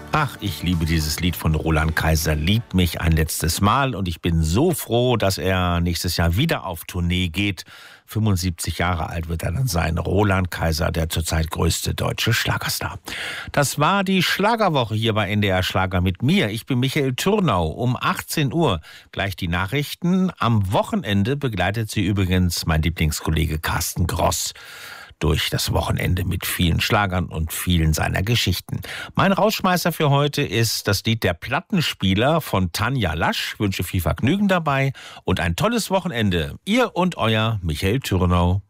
Ach, ich liebe dieses Lied von Roland Kaiser, Lieb mich ein letztes Mal. Und ich bin so froh, dass er nächstes Jahr wieder auf Tournee geht. 75 Jahre alt wird er dann sein. Roland Kaiser, der zurzeit größte deutsche Schlagerstar. Das war die Schlagerwoche hier bei NDR Schlager mit mir. Ich bin Michael Türnau. Um 18 Uhr gleich die Nachrichten. Am Wochenende begleitet sie übrigens mein Lieblingskollege Carsten Gross durch das Wochenende mit vielen Schlagern und vielen seiner Geschichten. Mein Rausschmeißer für heute ist das Lied Der Plattenspieler von Tanja Lasch. Ich wünsche viel Vergnügen dabei und ein tolles Wochenende. Ihr und euer Michael Türnau.